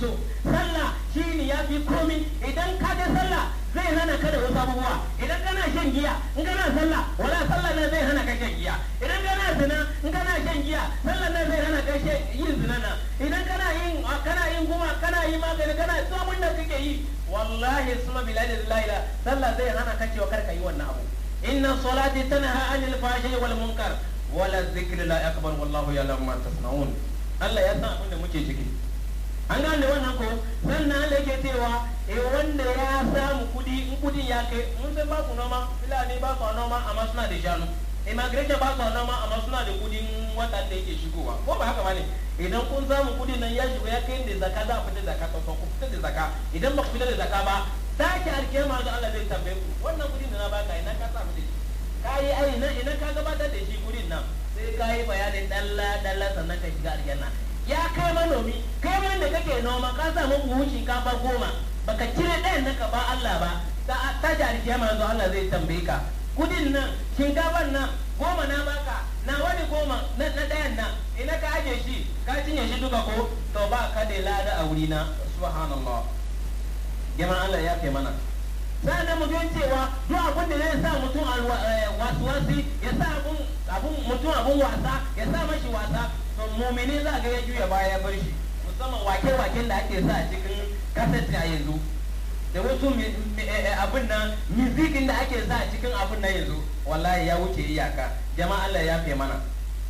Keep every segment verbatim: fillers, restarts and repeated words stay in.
so sallah shine ya fi komi idan ka ga sallah zai hana ka da wasu abubuwa idan kana shan giya in kana sallah wala sallah ne zai hana ka shan giya idan kana zina in kana shan giya sallah ne zai hana ka yin zina na idan kana yin kana yin guma kana yin magani kana tsohon da kake yi wallahi suma billahi la ilaha sallah zai hana ka cewa kar ka yi wannan abu inna salati tanha anil fahsha'i wal munkar wala dhikru la akbar wallahu ya'lamu ma tasna'un Allah ya san abin da muke ciki an gane wannan ko sannan Allah yake cewa eh wanda ya samu kudi in kudin ya kai mun sai ba su noma filani ba su noma amma suna da shanu immigration ba su noma amma suna da kudin watan da yake shigowa ko ba haka bane idan kun samu kudin nan ya shigo ya kai da zakka za a fita da zakka to ku fita da zakka idan ba ku fita da zakka ba sake alkiyama da Allah zai tambaye ku wannan kudin da na baka ina ka samu da shi kai ai ina ina ka gabatar da shi kudin nan sai kai bayanin dalla dalla sannan ka shiga aljanna ya kai manomi kai man da kake noma ka samu buhun shinkafa goma baka cire ɗayan naka ba Allah ba ta ta jari kiyama yanzu Allah zai tambaye ka kudin nan shinkafan nan goma na baka na wani goma na na ɗayan nan ina ka aje shi ka cinye shi duka ko to ba ka da lada a wuri na subhanallah jama'a Allah ya kai mana sannan mu gan cewa duk abin da zai sa mutum wasuwasi ya sa abun abun mutum abun wasa ya sa mashi wasa to mumini za ga ya juya baya ya bar shi musamman wake-waken da ake sa a cikin kaset a yanzu da wasu abin nan musikin da ake sa a cikin abin nan yanzu wallahi ya wuce iyaka jama'a Allah ya fi mana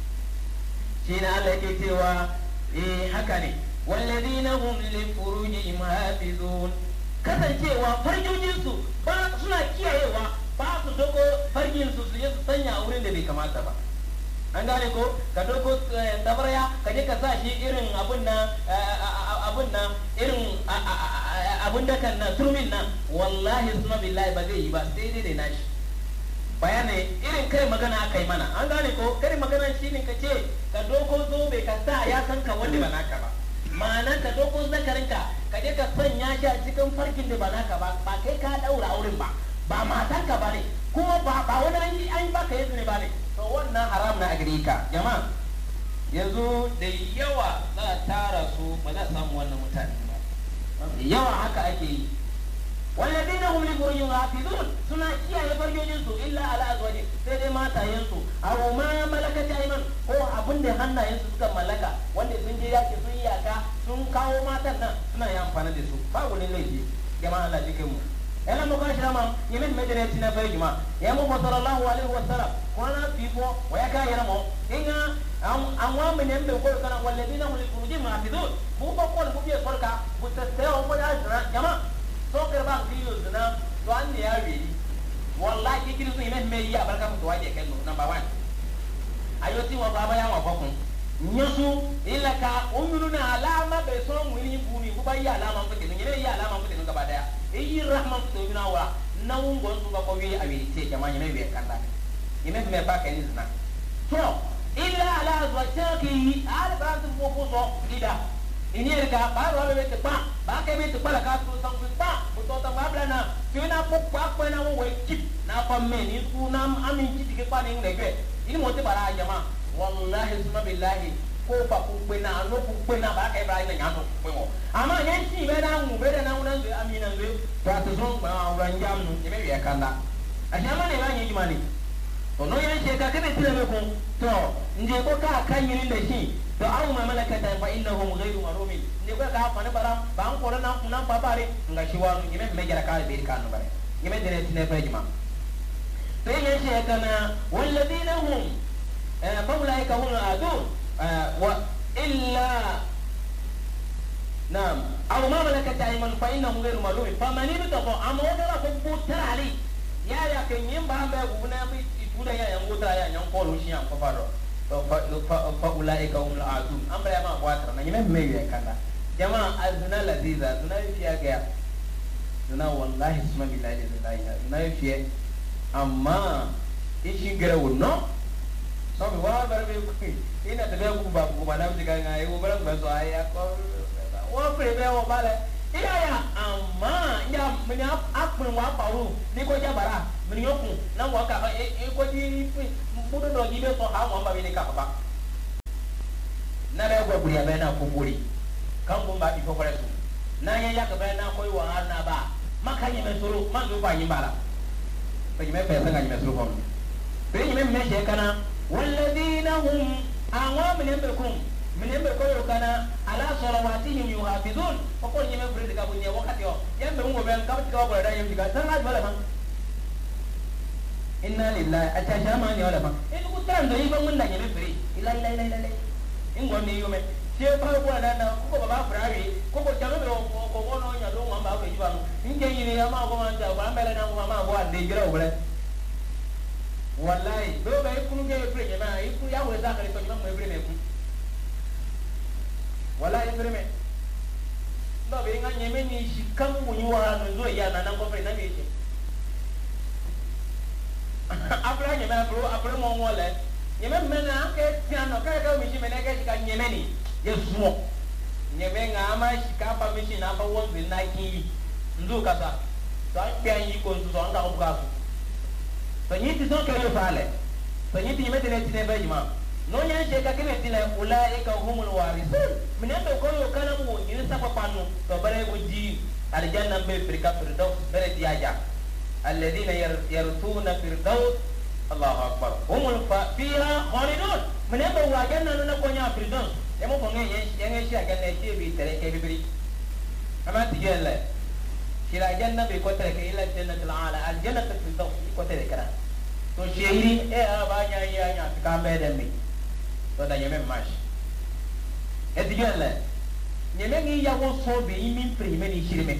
shi ne Allah yake cewa eh haka ne walladina hum li furujihim hafizun kasancewa farjojinsu ba suna kiyayewa ba su doko farjinsu su je su sanya a wurin da bai kamata ba an gane ko ka doko tabarya ka je ka sa shi irin abun nan abun nan irin abun da kan na turmin nan wallahi suma billahi ba zai yi ba sai dai dai nashi bayanai irin kai magana aka yi mana an gane ko kai magana shine ka ce ka doko zobe ka sa ya san ka wanda ba naka ba ma'ana ka doko zakarinka ka je ka sanya shi a cikin farkin da ba naka ba ba kai ka daura wurin ba ba matanka ba ne kuma ba ba wani an yi an baka yanzu ne ba ne to wannan haram na a gare ka jama'a yanzu da yawa za a tara su ba za a samu wannan mutane ba da yawa haka ake yi walladina hum li furujihim hafizun suna kiyaye farjojin su illa ala azwaji sai dai matayen su aw ma malakat ayman ko abin da hannayen su suka mallaka wanda sun je yaki sun yaka sun kawo matan nan suna yi amfani da su ba wani laifi jama'a Allah jikin mu yana mu kashi rama yemen medere tina bai juma ya mu sallallahu alaihi wasallam kwana fifo wa ya kai ramo inga an wa mun yambe ko kana walladina hum li furujihim hafizun mu ba ko mu biye farka mu tattayo mu da jama'a so karba kilo zina to an ya ri wallahi kilo sun yemen me ya barka mu to waje kai number one ayoti wa baba ya wa kokun nyosu illa ka umruna alama be so mu ni buni ku ba ya alama ku tin ne ya alama ku tin gaba daya yi rahman to bina wa nawun gon su ba ko wi abi te jama'a ne be kanda yemen me ba kai zina to illa ala azwajaki al ba'd mu ko so ida ini erga ba ro be te pa ba ke be te pa la ka tu sang pa bu to ta ba bla na ki na po pa ko na wo ki na pa me ni ku na amin ki ke pa ni ne ke ini mo te bara jama wallahi suma billahi ko pa ku pe na no ku pe na ba ke ba ina nya no pe mo ama yen ti be na mu be na una nge amina nge ta to so ba ran jam nu be be kanda a jama ne ba ni jimani to no yen she ka ke be tire be ko to nje ko ka kan yin da shi to aw ma malakata fa innahum ghayru marumin ne ko ka fa ne bara ba an ko na na ba bare nga shi wanu yime me jara ka be ka no bare yime dere tine fa jima to yen she kana walladina hum fa ulaika hum adun wa illa nam aw ma malakata ayman fa innahum ghayru marumin fa man yabtaqa amodara ko butarali ya ya ke nyimba ba bu na bi tuda ya yang buta ya yang ko lu shi an ko faro fa ulaika hum al-aadun amra ma watra na nyime mege kanda jama azna ladiza zuna fiya ga zuna wallahi suma billahi la zuna fiya amma ishi gara wonno so bi wa barbe ku ina da ku ba ku ba na diga ngai wo bara ba so aya ko wo pre be wo bale iya ya amma ya menya akun wa paru ni ko jabara menya ku na wa ka e ko di budo do gibe so ha mo ba ni ka ba na le gwa buri abena ko buri kan ko ba di ko kore su na ya ya ka ba na koy wa har na ba maka ni me suru man zo ba yin bala ko ni me pe sanga ni me suru ko be ni me me she kana walladina hum awa min bekum min be ko yo kana ala salawatihim yuhafizun ko ko ni me bre ka bunye wakati yo yambe ngo ben ka ka ko da yim diga tan la bala man inna lillahi atasha ma ni wala man in ku tan do yiba mun da ni bre ila ila ila ila in go ni yo me je pa ko na na ko ko ba brawi ko ko jalo bro ko ko no nya do ma ba ko yiba in ke ni ya ma ko man ta ba mbele na ko ma ko ande gira obere wallahi do ba ikunu ke bre ni ma iku ya we za ka ko ni ma bre me ku wallahi bre me do be nga nyeme ni shikam mu ni wa no zo ya na na ko bre na me je apra nyeme apro apro mo mo le nyeme me na ke tiano ka ka mi shi me na ke shika nyeme ni yesuo nyeme nga ama shika pa mi shi na ba won be na ki ndu kasa so an pe an yi ko ndu so an da ko ka so ni ti so ke yo fale so ni ti nyeme te ne ti ne ba yima no nya she ka kene ti la ulaika humul warisun minendo ko yo kana mu ni sa pa panu to bare ko ji aljanna be firka firdaus bare ti aja alladhina yarithuna firdaus Allahu akbar humul fiha khalidun minendo wa janna no ko nya firdaus emo ko nge nge shi aga ne ti bi tere ke bibiri ama ti gelle shira janna be ko tere ke ila jannatul ala al jannatul firdaus ko tere kara to shehiri e aba nya ya nya ka be de mi to da nyeme mash e ti gelle nyeme ngi ya wo so be imi prime ni shirime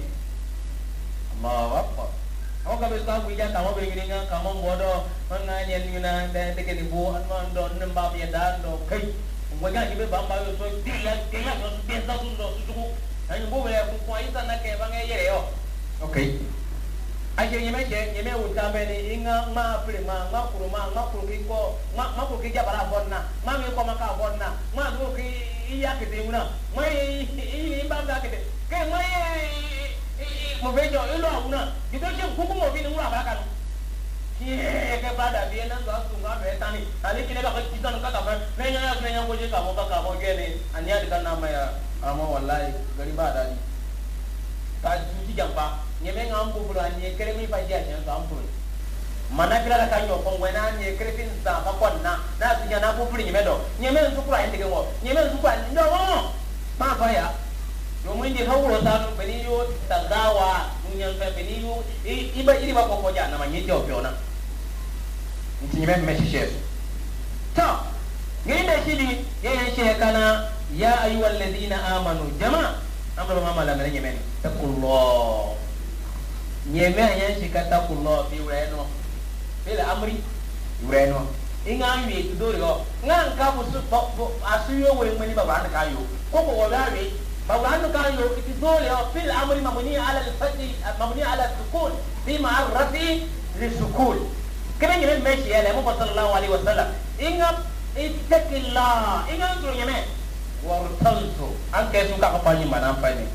Allahu akbar aw ka be ka bu ja ka mo be ngi nga ka mo ngodo nga nyen ni na de de ke ni bu an ma ndo nimba be da ndo kai ngoja ni be bamba yo so ti ya ke ya no be da su ndo su ku ani bo be ku kwa isa na ke ba nge yere yo okay aje nyeme je nyeme utambe ni inga ma pre ma ma kuru ma ma kuru ki ko ma ma kuru ki ja bara bonna ma mi ko ma ka bonna ma do ki iya ke te una ma i i ba ga ke te ke ma i mo be jo ilo una di do je ku ku mo bi ni una ba ka no ki ke ba da bi na ga su ga be tani ali ki ne ba ki tan ka ka ba ne nya ne nya ko je ka mo ka ka mo ge ni anya di kan na ma ya ama wallahi gari ba da ni ka ji jamba nyeme ngambu bro anye kere mi faji anya ngambu mana kila ka nyo kongwe na anye kere fin za ba konna na tinya na bu buri nyeme do nyeme nsu kura inde ngo nyeme nsu kura ndo mo ma fa ya yo mo inde ha wuro ta no beni yo tagawa nyen fa beni yo iba iri ba ko ko ja na ma nyiti opyo na nti nyeme me shishe ta nginde shidi yeye she kana ya ayyuhal ladina amanu jama amro mama la ngene nyeme takullah nyeme anya shikata kullo bi weno bila amri weno inga wi tudori go ngan ka busu asuyo we mani baba an kayo ko ko wala wi baba an kayo itidori o bil amri mabni ala al fadl mabni ala al sukun bi ma'rafi li sukun kene nyeme meshi ele mo sallallahu alaihi wasallam inga ittaqillah inga ngro nyeme wartansu an kai sun ka ka fani mana fani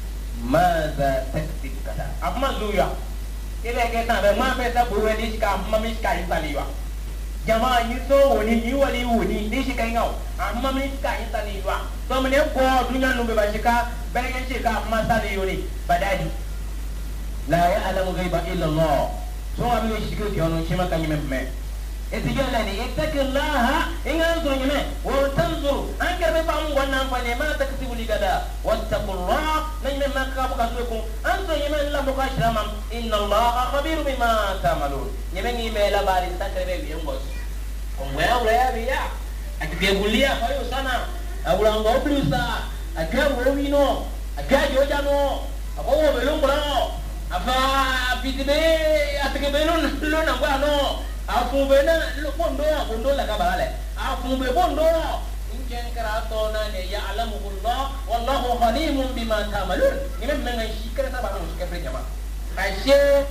ماذا تكتب كذا أما زوجة إذا كنا بما بيتا بروي كا أما مش كاين تانيوا جماعة يسوع وني يوالي وني ديش كايناو أما مش كاين تانيوا ثم نبغى دنيا نبغى باشكا بيجي شكا أما تانيوني بدادي لا يعلم غيب إلا الله سو أبي يشكو كيانو شما كاني مم etiga lani ittaqillaha ingan so nyeme wa tanzuru angar be pam wannan fa ne ma taktibu ligada wattaqullah nan ma ka bu ka ko an so nyeme la bu ka shramam inna allaha khabir bima ta'malun nyeme ngi me la bari takre be yengos ko wa wa ya akike bulia fa yo sana awula ngo blusa akawo wino akajo jano abawo be lumbra afa bidbe atike be non lo na gwa no afumbe na bondo bondo la kabale afumbe bondo injen karato na ne ya alamullah wallahu khalimun bima ta'malun ngene menga shikara ta bana muske fe jama ashe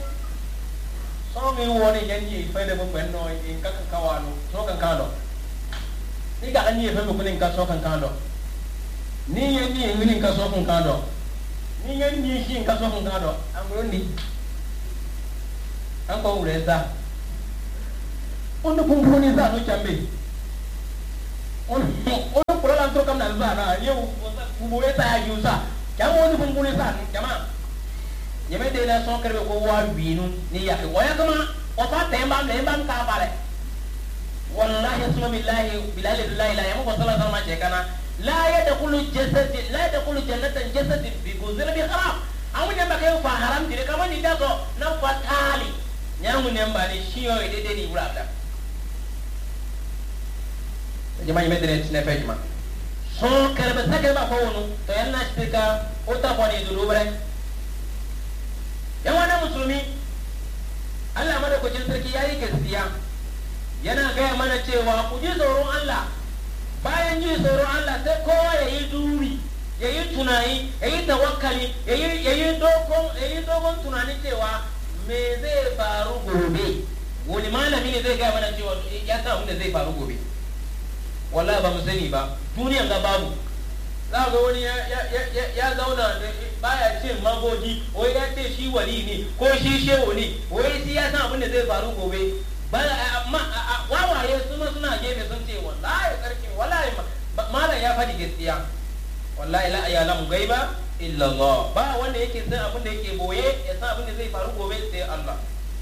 so mi woni janji fe de bo benno in ka kan kawano so kan kando ni ga anni fe bo kunin ka so kan kando ni yen ni ngin ka so kan kando ni yen ni shi ka so kan kando amrondi an ko ureza ono pumpuni za no chambe ono ono kula ntro kam na za na ye ubueta ya yusa jamu woni bumbune sa jama yeme de la son kerbe ko wa binu ni ya ko ya kama o fa temba me mbam ka bare wallahi suma billahi billahi la ilaha illa huwa sallallahu alaihi wasallam kana la yadkhulu jasad la yadkhulu jannatan jasad bi guzur bi haram amu nyamba ke fa haram dire kama ni dago na fatali nyamu nyamba ni shiyo ide de ni burabda jama yeme de ne fejma son kerbe sa kerbe ko wono to yanna spika o ta ko ni dulu bare yan wani musulmi Allah madaukakin sarki ya yi gaskiya yana gaya mana cewa ku ji tsoron Allah bayan ji tsoron Allah sai kowa ya yi duri ya yi tunani ya yi tawakkali ya yi dogon tunani cewa me zai faru gobe wani malami ne zai gaya mana cewa ya sa abin da zai faru gobe wallahi ba mu sani ba duniyan ga babu za ga wani ya zauna baya cin magogi wai ya ce shi wali ne ko shi shehu ne wai shi ya san abin da zai faru gobe wawaye suna suna gefe sun ce wallahi karki wallahi malam ya faɗi gaskiya wallahi la ya'lamu gaiba illa Allah ba wanda yake san abin da yake boye ya san abin da zai faru gobe sai Allah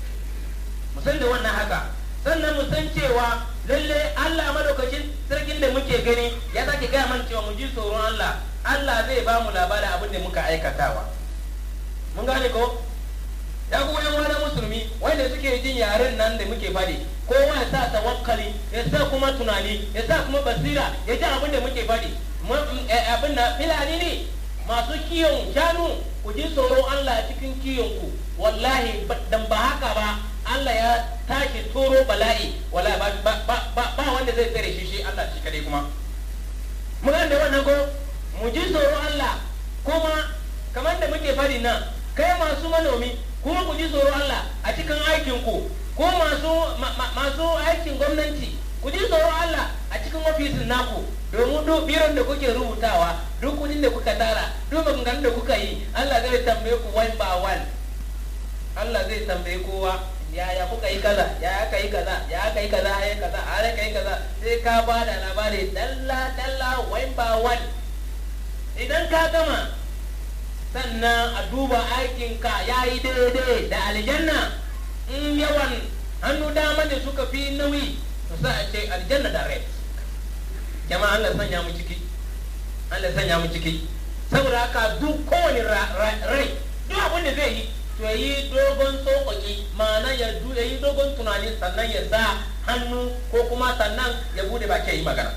mu san da wannan haka sannan mu san cewa lalle Allah madaukakin sarkin da muke gani ya sake gaya man cewa mu ji tsoron Allah Allah zai ba mu labarin abin da muka aikatawa mun gane ko ya ku yan wani musulmi wanda suke jin yaren nan da muke fadi kowa ya sa tawakkali ya sa kuma tunani ya sa kuma basira ya ji abin da muke fadi abin da filani ne masu kiyon shanu ku ji tsoron Allah cikin kiyon ku wallahi dan ba haka ba Allah ya tashi toro bala'i wala ba ba ba ba wanda zai tsare shi shi Allah shi kadai kuma mun da wannan ko mu ji tsoro Allah kuma kamar da muke fadi nan kai masu manomi kuma ku ji tsoro Allah a cikin aikin ku ko masu masu aikin gwamnati ku ji tsoro Allah a cikin ofisin naku domin duk biron da kuke rubutawa duk kudin da kuka tara duk maganganun da kuka yi Allah zai tambaye ku one by one Allah zai tambaye kowa yaya kuka yi kaza ya aka yi kaza ya aka yi kaza ya kaza har aka yi kaza sai ka ba da labari dalla dalla one by one idan ka gama sannan a duba aikinka ya yi daidai da aljanna in yawan hannu dama da suka fi nauyi to sai a ce aljanna da rai jama'a Allah sanya mu ciki Allah sanya mu ciki saboda haka duk kowane rai duk abin da zai yi to yi dogon tsokoki ma'ana ya yi dogon tunani sannan ya sa hannu ko kuma sannan ya bude baki ya yi magana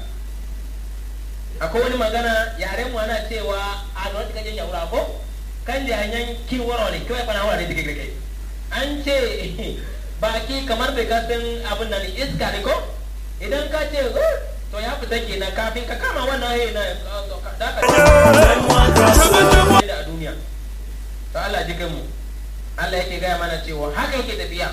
akwai wani magana yaren mu ana cewa a nan da kajin yaura ko kan da hanyar kiworo ne kawai fana wura ne take kai an ce baki kamar da ka san abin nan iska ne ko idan ka ce to ya fita kenan kafin ka kama wannan hayi na da ka da duniya to Allah ji kai mu Allah yake gaya mana cewa haka yake tafiya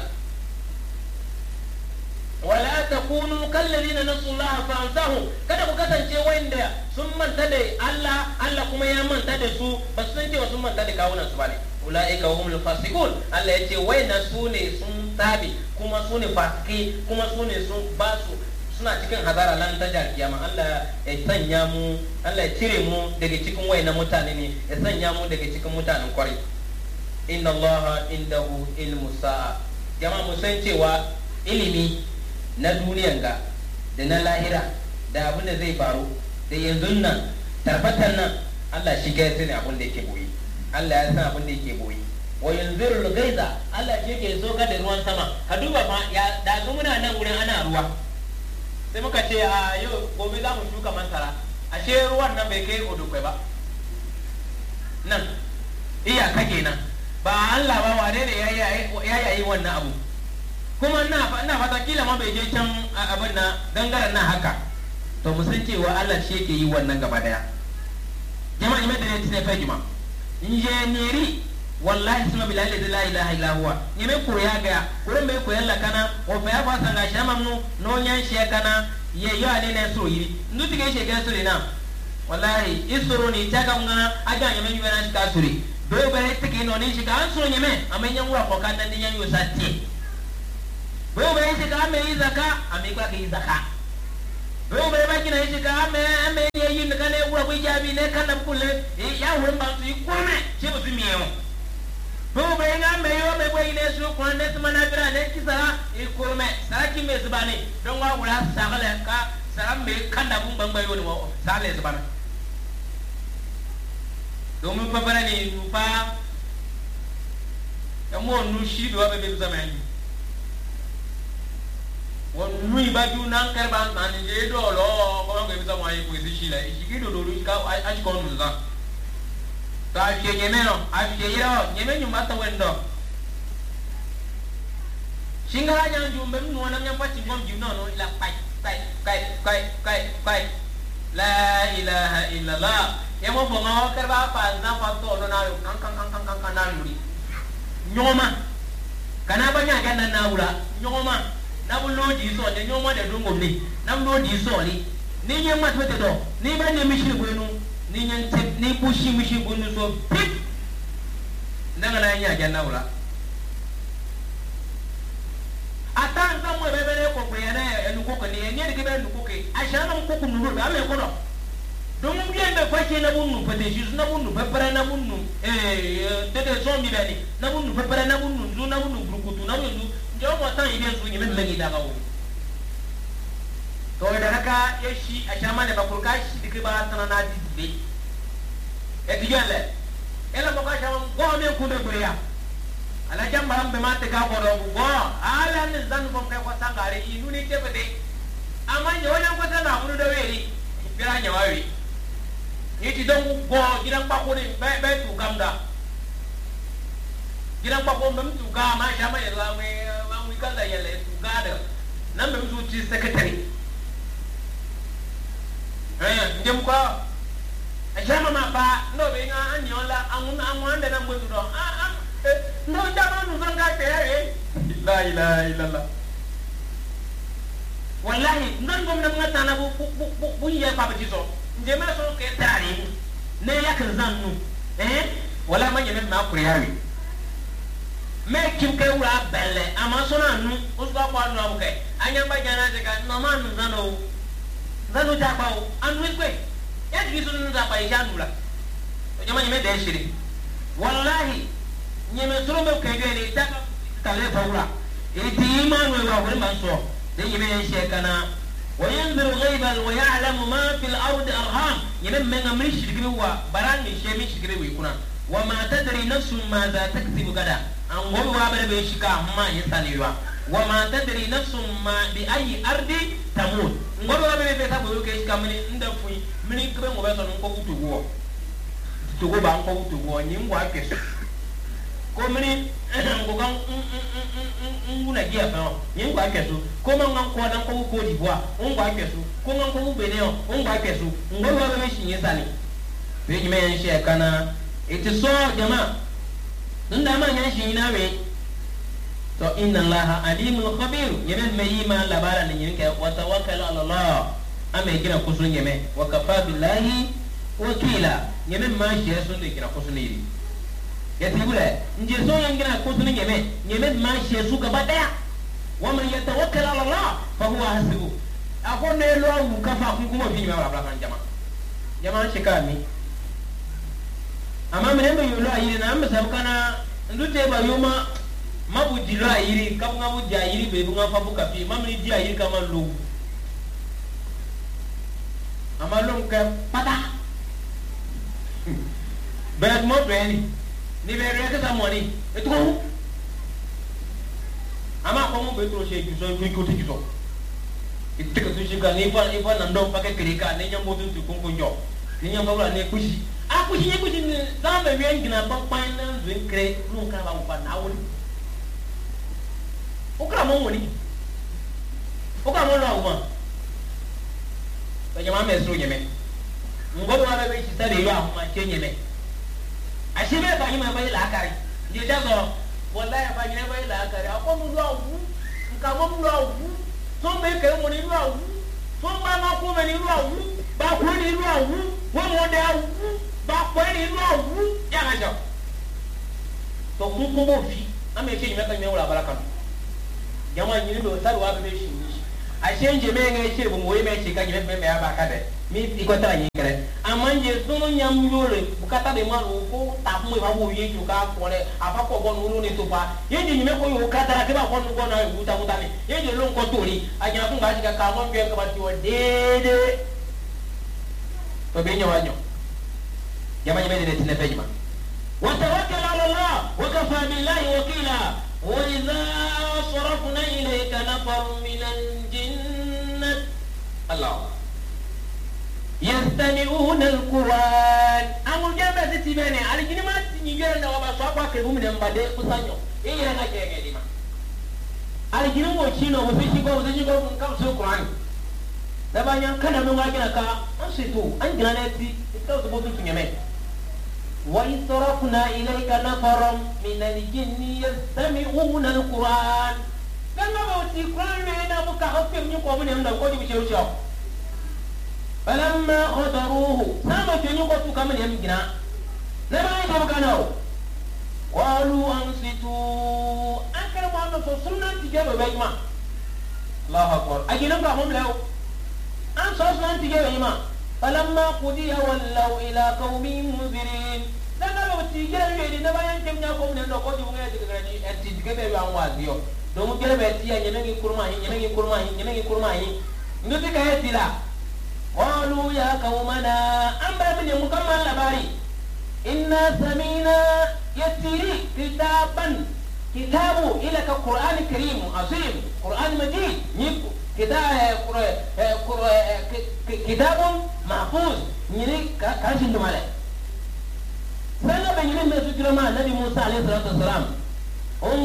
wala takunu kallazina nasullaha fa ansahu kada ku kasance wanda sun manta da Allah Allah kuma ya manta da su ba su san cewa sun manta da kawunan su bane ulaika humul fasiqun Allah yace wayna su ne sun tabi kuma su ne fasiki kuma su ne sun ba su suna cikin hazara lan ta kiyama Allah ya sanya mu Allah ya cire mu daga cikin wayna mutane ne ya sanya mu daga cikin mutanen kwarai inna Allah indahu ilmu sa'a jama'a mu san cewa ilimi na duniyan ga da na lahira da abin da zai faru da yanzu nan tabbatan nan Allah shi ga sani abin da yake boye Allah ya san abin da yake boye wa yanzurul gaiza Allah shi ke so ka da ruwan sama ka duba fa ya da su muna nan wurin ana ruwa sai muka ce a yau gobe za mu shuka masara ashe ruwan nan bai kai odukwai ba nan iya kake nan ba Allah ba wane ne ya yayi wannan abu kuma ina fata kila ma bai je can abin na dangaren nan haka to mu san cewa Allah shi yake yi wannan gaba daya jama'a mai da ne tine fa jima injenieri wallahi suma billahi la ilaha illa huwa ni me ko ya ga wurin me ko yalla kana o fa ya fa sanga shamamnu no nyan she kana ye yo ale ne so yiri ndu tige she ga so na wallahi isoro ni taka ngana aga nyame ni na ka suri do ba ne take no ni shi ka an so nyame amenya ngura ko kan nan nyan yo sati bo ba shi ka me yi zaka ame ka ke zaka do be ba kina shi ka me me ye yin ka ne wura ko jabi ne kan da kulle ya wurin ba su yi kome ce ba su miyo do be nga me yo me boy ne su ko ne mana bira ne kisa e kome saraki me zubane don wa wura sagale ka saram me kan da bun ban bayo ne mo sale zubane domin babara ne nufa yamo nu shi do be be zamani won nui ba ju nan karban man je do lo ko ngo be zamani ko isi shi la shi ki do do ka a shi ko nu za ta shi nyeme no a shi yero nyeme nyuma ta wendo singara nyang ju mbem nu nam nyam pa chi ngom ju no no la pai pai pai pai pai pai la ilaha illallah yamo bongo karba pa na pa to no na kan kan kan kan kan na muri nyoma kana banya ga na ura nyoma na bu lodi so de nyoma de dungo ni na lodi so ni ni nye mat wete do ni ba ne mishi gwenu ni nye tip ni bushi mishi gwenu so pip ndanga na nya ga na ura atan za mo be be ko ko yana enu ko ko ni nye de ke be nu ko ke ashana mo ko ku nu ba me ko do donc bien de quoi qui na bunu peut juste na bunu prepare na bunu eh tete zombie bani na bunu prepare na bunu nzu na bunu grukutu na bunu ndio mo tan ile nzu nyime mengi daga wo to da raka yeshi ashama ne bakurka shi dike ba tan na di e digale ela mo ka shama go me ku de goya ala jamba ambe mate ka ko do go ala ne zan ko ka ko sangare inu ni tebede amanya wona ko tan na bunu do weri bira nyawawi iti don go gidan bako ne be be tu gamda gidan bako mem tu ga ma sha mai la me ma mu kala yele tu ga da nan mem tu ci secretary eh ndem ko a sha ma ba no be nga anyola anun anwan da nan go tu do ah ah no da ma nu zan ga te eh la ilaha illallah wallahi nan gom nan ngata na bu bu bu ya pa bi so ndema so ke tari ne yakan zannu eh wala man yeme ma kuriyawi me kim ke wura belle ama so na nu usba kwa nu abuke anya ba jana de ka no man zanu zanu ja ba o anu ekwe ya ji so nu da ba ya nu la o jama yeme de shiri wallahi nyeme so me ke de ni ta ta le fa wura e ti imanu wa wuri man so de yeme she kana وينظر غيبا ويعلم ما في الارض ارham يمن من امر شركي هو بران شيمي شركي ويكون وما تدري نفس ماذا تكسب غدا ان هو بابر بيشكا ما يساليوا وما تدري نفس ما باي ارض تموت ngoro bابر بيتا بو كيشكا مني ndafui mini kbe mo beso nko kutugo tugo ba nko kutugo nyingwa keso ko mini ngo kan nguna gia fa nyingwa keso ko man ngan ko dan ko ko di boa ngwa keso ko ngan ko beneo ngwa keso ngoro ba be shinye sali be jime yan she kana iti so jama nda ma yan shin na we to inna allaha alimul khabir yemen mayima labara ni yinka wa tawakkal ala allah ame gina kusun yeme wa kafa billahi wakila yemen ma she so de gina kusun yiri yatibule nje so yan gina kusun yeme yemen ma she su gaba daya wa man yatawakkal ala allah fa huwa hasibu akone lo wu kafa kun kuma bi ma bla kan jama jama shikami ama mene me yulo ayiri na ambe sabukana ndute ba yuma mabuji lo ayiri kabunga buji ayiri be bunga fabu kapi mamni di ayiri kama lo ama lo ka pata bet mo beni ni be reka sa moni etu ama ko mo be tro she ki so mi ko ti so itika su shiga ni fa ni fa nando pake kirika ni nyambo tu tu kunko njo ni nyambo la ne kushi aku shi ku shi za be wi ngina pa pa na zin kre lu ka ba pa na woni o kra mo woni o ka mo lo wa ba jama me so nyeme ngodo wa be shi tare yo ma che nyeme ashibe ba nyima ba ila akari je da so wallahi ba nyima ba ila akari ako mu lo wu nka mo mu lo wu so be ke mo ni lo wu so ba ma ko me ni lo wu ba ko ni lo wu wo mo da wu ba ko ni lo wu ya ga jo to kun ko mo fi ame ke nyime ka nyime wala baraka jama nyini be taru wa be shi ni ashen je me ngai shi bu moyi me shi ka je me me aba ka de mi ikota nyi kere amanje sunu nyam yole bukata de man ko ta mu ba wo ye ju ka ko le afa ko bon unu ni to pa ye je ni me ko yo ka ta ke ba ko nu ko na buta buta ni ye je lon ko tori anya ku ga ji ka ka mon be ka ba ti wo de de to be nyawanyo jama jama de tine fejma wa tawakkal ala allah wa kafa billahi wakila wa idha sarafna ilayka nafar min al-jinnah allah yastami'una al-Qur'an amul jamba ti bene ali jini ma ti ni gere na wa so kwa ke bum dem bade kusanyo e yere na kege di ma ali jini mo chino mo fi ko mo ko kam so Qur'an da banya kana no ga gina ka an situ an gina ne ti ka so bo tu nyame wa israfna ilayka nafaram min al-jinni yastami'una al-Qur'an kana ba ti Qur'an ne na bu ka hope ni ko mo ne nda ko di bi chewo فلما خطروه سامة ينقص كمن يمكنا لما يتبقناه قالوا أنصتوا أكرم أن تصلنا تجاب بيما الله أكبر أجنب هم له أنصصنا تجاب بيما فلما قضي ولوا إلى قومهم منذرين لما لو تجاب بيما نبا ينكم يقوم لنقود بغير تجاب بيما وازيو دوم كلا بيتيا يمكن كرماهي يمكن كرماهي يمكن كرماهي نتي كهتي لا قالوا يا قومنا أمر من مكمل لباري إنا سمينا يسيري كتابا كتاب إلى القرآن الكريم عظيم قرآن مجيد كتاب محفوظ نيري كاشن دمالة سنة بنيري مسجد ما النبي موسى عليه الصلاة والسلام